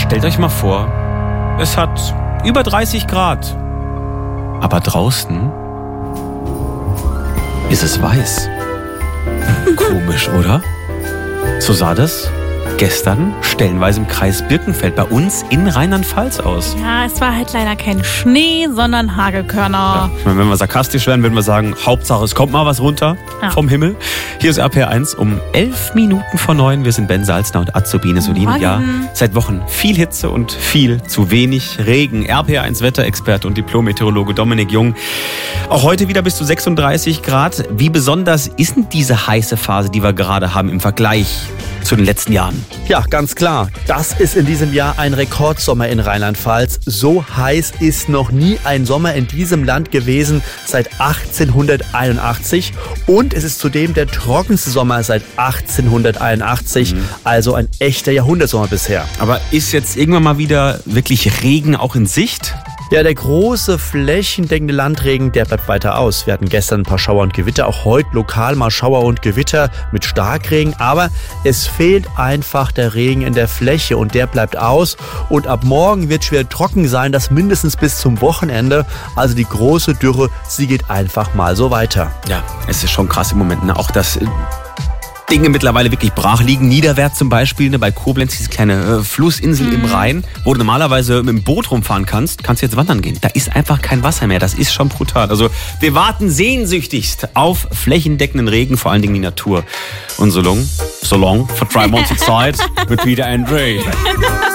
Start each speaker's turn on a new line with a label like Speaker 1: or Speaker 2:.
Speaker 1: stellt euch mal vor, es hat über 30 Grad. Aber draußen ist es weiß. Komisch, oder? So sah das gestern stellenweise im Kreis Birkenfeld bei uns in Rheinland-Pfalz aus.
Speaker 2: Ja, es war halt leider kein Schnee, sondern Hagelkörner.
Speaker 1: Ja, ich meine, wenn wir sarkastisch wären, würden wir sagen, Hauptsache es kommt mal was runter vom Himmel. Hier ist RPR1 um 11 Minuten vor 9. Wir sind Ben Salzner und Azubine Solin. Ja, seit Wochen viel Hitze und viel zu wenig Regen. RPR1 Wetterexperte und Diplom-Meteorologe Dominik Jung. Auch heute wieder bis zu 36 Grad. Wie besonders ist denn diese heiße Phase, die wir gerade haben im Vergleich zu den letzten Jahren?
Speaker 3: Ja, ganz klar. Das ist in diesem Jahr ein Rekordsommer in Rheinland-Pfalz. So heiß ist noch nie ein Sommer in diesem Land gewesen seit 1881. Und es ist zudem der trockenste Sommer seit 1881. Also ein echter Jahrhundertsommer bisher.
Speaker 1: Aber ist jetzt irgendwann mal wieder wirklich Regen auch in Sicht?
Speaker 3: Ja, der große flächendeckende Landregen, der bleibt weiter aus. Wir hatten gestern ein paar Schauer und Gewitter, auch heute lokal mal Schauer und Gewitter mit Starkregen. Aber es fehlt einfach der Regen in der Fläche und der bleibt aus. Und ab morgen wird es schwer trocken sein, das mindestens bis zum Wochenende. Also die große Dürre, sie geht einfach mal so weiter.
Speaker 1: Ja, es ist schon krass im Moment, ne? Auch das Dinge mittlerweile wirklich brach liegen. Niederwärts zum Beispiel, ne, bei Koblenz, diese kleine Flussinsel im Rhein, wo du normalerweise mit dem Boot rumfahren kannst du jetzt wandern gehen. Da ist einfach kein Wasser mehr. Das ist schon brutal. Also wir warten sehnsüchtigst auf flächendeckenden Regen, vor allen Dingen die Natur. Und so long for 3 months Zeit mit Peter Andre.